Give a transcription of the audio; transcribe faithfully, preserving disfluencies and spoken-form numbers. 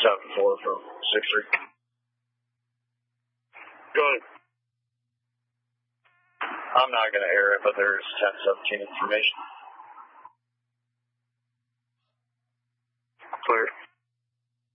seven four from six three. Go ahead. I'm not going to air it, but there's ten seventeen information. Clear.